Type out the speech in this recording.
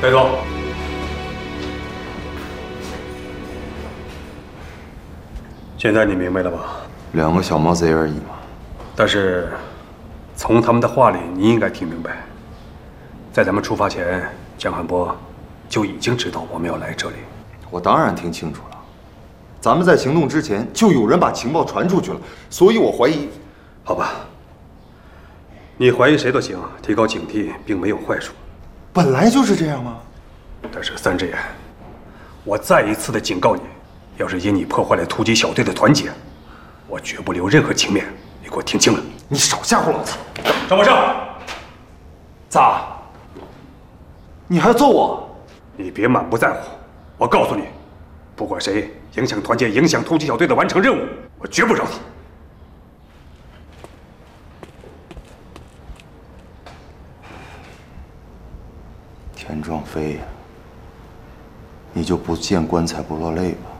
带走。现在你明白了吧 ？2个小毛贼而已嘛。 但是，从他们的话里，你应该听明白，在咱们出发前，江汉波就已经知道我们要来这里。 我当然听清楚了，咱们在行动之前就有人把情报传出去了，所以我怀疑。 好吧，你怀疑谁都行，提高警惕并没有坏处。 本来就是这样吗？ 但是三只眼，我再一次的警告你，要是因你破坏了突击小队的团结，我绝不留任何情面。你给我听清了！ 你少吓唬老子！ 张宝胜， 咋？你还要揍我？ 你别满不在乎。我告诉你，不管谁影响团结、影响突击小队的完成任务，我绝不饶他。 田壮飞，你就不见棺材不落泪吧？